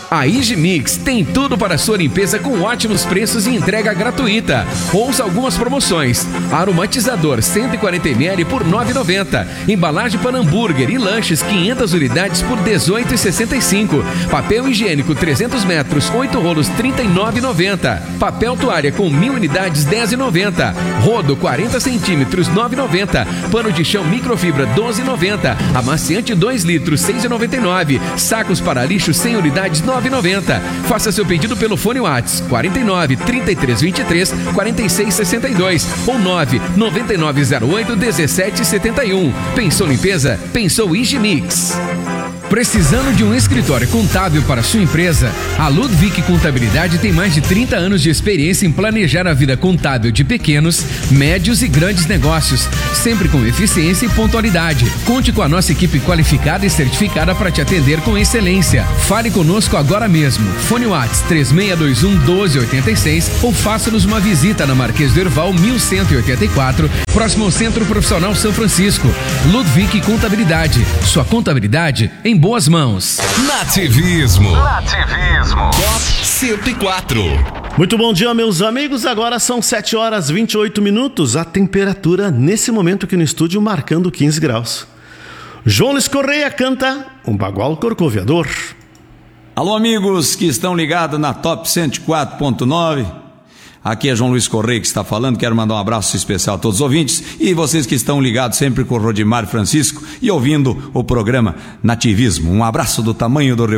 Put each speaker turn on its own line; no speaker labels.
A Higimix tem tudo para sua limpeza com ótimos preços e entrega gratuita. Ouça algumas promoções. Aromatizador 140ml por R$ 9,90. Embalagem para hambúrguer e lanches 500 unidades por R$ 18,65. Papel higiênico 300 metros, 8 rolos R$ 39,90. Papel toalha com 1.000 unidades R$ 10,90. Rodo 40 centímetros R$ 9,90. Pano de chão microfibra R$ 12,90. Amaciante 2 litros R$ 6,99. Sacos para lixo 100 unidades R$ 9,90. Faça seu pedido pelo fone WhatsApp 49 33 23 46 62 ou 9 9908 17 71. Pensou limpeza? Pensou Higimix. Precisando de um escritório contábil para sua empresa? A Ludwig Contabilidade tem mais de 30 anos de experiência em planejar a vida contábil de pequenos, médios e grandes negócios, sempre com eficiência e pontualidade. Conte com a nossa equipe qualificada e certificada para te atender com excelência. Fale conosco agora mesmo. Fone WhatsApp 3621 1286 ou faça-nos uma visita na Marquês do Herval 1184, próximo ao Centro Profissional São Francisco. Ludwig Contabilidade. Sua contabilidade em boas mãos.
Nativismo. Top 104.
Muito bom dia, meus amigos. Agora são 7 horas 28 minutos. A temperatura nesse momento aqui no estúdio marcando 15 graus. João Luiz Correia canta Um Bagual Corcoviador.
Alô, amigos que estão ligados na Top 104.9. Aqui é João Luiz Correia que está falando. Quero mandar um abraço especial a todos os ouvintes e vocês que estão ligados sempre com o Rodimar Francisco e ouvindo o programa Nativismo. Um abraço do tamanho do Rio